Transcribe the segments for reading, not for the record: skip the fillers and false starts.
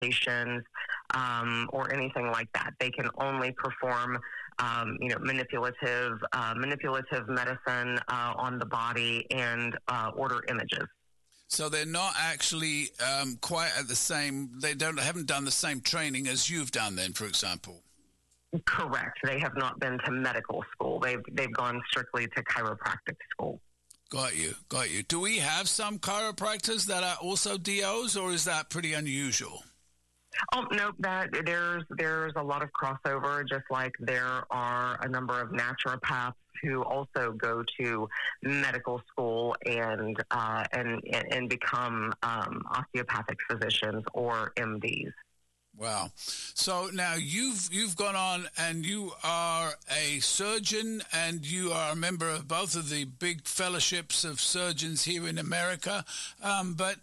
or anything like that. They can only perform, manipulative medicine on the body and order images. So they're not actually quite at the same. They haven't done the same training as you've done, then, for example. Correct. They have not been to medical school. They've gone strictly to chiropractic school. Got you. Do we have some chiropractors that are also DOs, or is that pretty unusual? Oh no, there's a lot of crossover. Just like there are a number of naturopaths who also go to medical school and become osteopathic physicians or MDs. Wow. So now you've gone on and you are a surgeon and you are a member of both of the big fellowships of surgeons here in America. But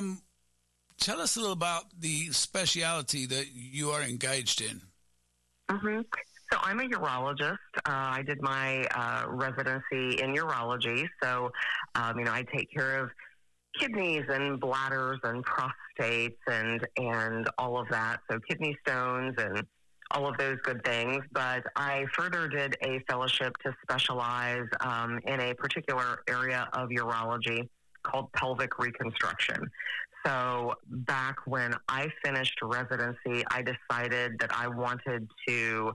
tell us a little about the specialty that you are engaged in. Mm-hmm. So I'm a urologist. I did my residency in urology. So, I take care of kidneys and bladders and prostates and all of that. So kidney stones and all of those good things. But I further did a fellowship to specialize in a particular area of urology called pelvic reconstruction. So back when I finished residency, I decided that I wanted to,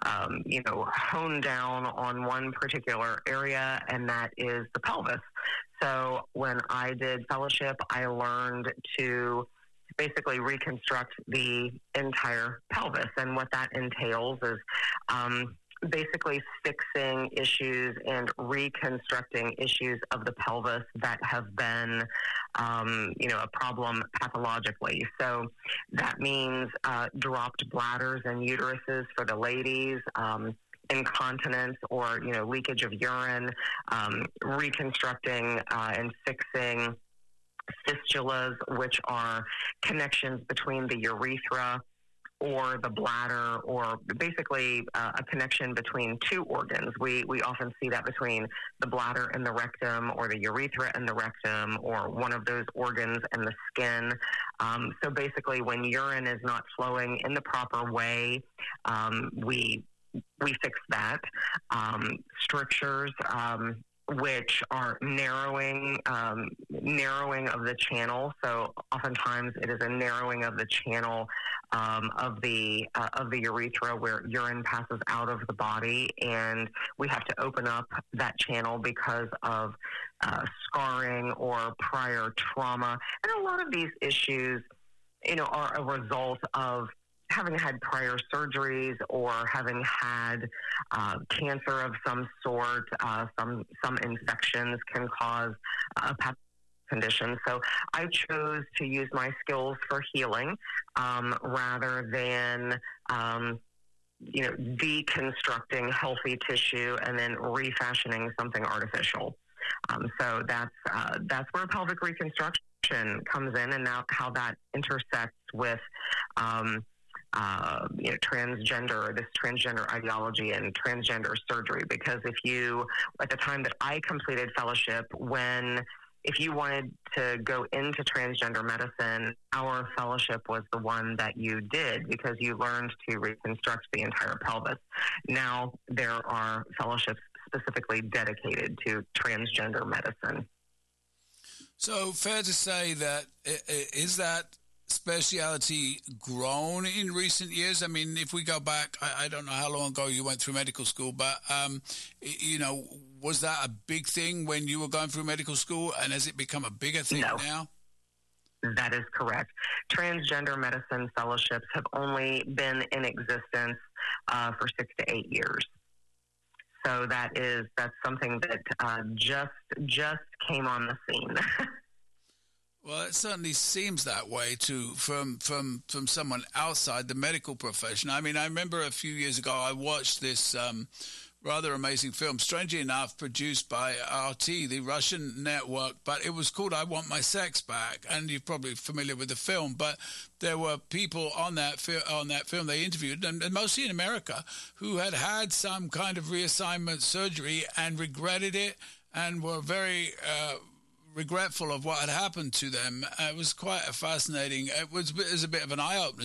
hone down on one particular area, and that is the pelvis. So when I did fellowship, I learned to basically reconstruct the entire pelvis. And what that entails is basically fixing issues and reconstructing issues of the pelvis that have been, a problem pathologically. So that means dropped bladders and uteruses for the ladies, incontinence or, leakage of urine, reconstructing and fixing fistulas, which are connections between the urethra or the bladder, or basically a connection between two organs. We often see that between the bladder and the rectum, or the urethra and the rectum, or one of those organs and the skin. So basically, when urine is not flowing in the proper way, we fix that. Strictures, which are narrowing of the channel. So oftentimes it is a narrowing of the channel of the urethra where urine passes out of the body, and we have to open up that channel because of scarring or prior trauma. And a lot of these issues, are a result of having had prior surgeries or having had cancer of some sort. Some infections can cause a condition. So I chose to use my skills for healing rather than deconstructing healthy tissue and then refashioning something artificial. So that's where pelvic reconstruction comes in, and now how that intersects with transgender ideology and transgender surgery. Because at the time that I completed fellowship, if you wanted to go into transgender medicine, our fellowship was the one that you did because you learned to reconstruct the entire pelvis. Now there are fellowships specifically dedicated to transgender medicine. So fair to say that is that speciality grown in recent years? I mean, if we go back, I don't know how long ago you went through medical school, but, was that a big thing when you were going through medical school, and has it become a bigger thing now? That is correct. Transgender medicine fellowships have only been in existence for 6 to 8 years. So that's something that just came on the scene. Well, it certainly seems that way from someone outside the medical profession. I mean, I remember a few years ago I watched this rather amazing film, strangely enough, produced by RT, the Russian network, but it was called I Want My Sex Back, and you're probably familiar with the film, but there were people on that film they interviewed, and mostly in America, who had some kind of reassignment surgery and regretted it and were very regretful of what had happened to them. It was quite a fascinating. It was a bit of an eye opener